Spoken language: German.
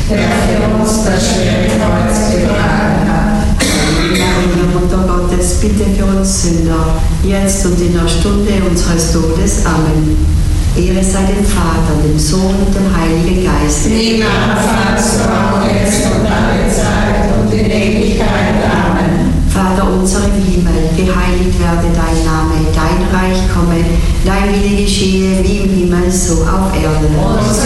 der für uns das schwere Kreuz getragen hat. Maria, Mutter Gottes, bitte für uns Sünder, jetzt und in der Stunde unseres Todes. Amen. Ehre sei dem Vater, dem Sohn und dem Heiligen Geist. Wie am Anfang, so auch jetzt und alle Zeit und in Ewigkeit. Amen. Vater unser im Himmel, geheiligt werde dein Name, dein Reich komme, dein Wille geschehe, wie im Himmel, so auf Erden. Unser